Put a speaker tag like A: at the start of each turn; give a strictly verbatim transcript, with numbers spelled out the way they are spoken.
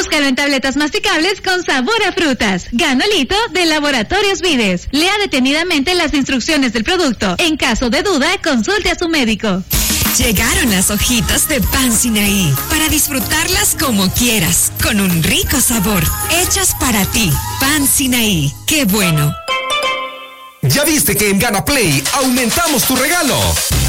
A: Búscalo en tabletas masticables con sabor a frutas. Ganolito de Laboratorios Vides. Lea detenidamente las instrucciones del producto. En caso de duda, consulte a su médico.
B: Llegaron las hojitas de Pan Sinaí para disfrutarlas como quieras, con un rico sabor, hechas para ti. Pan Sinaí, qué bueno.
C: ¿Ya viste que en Gana Play aumentamos tu regalo?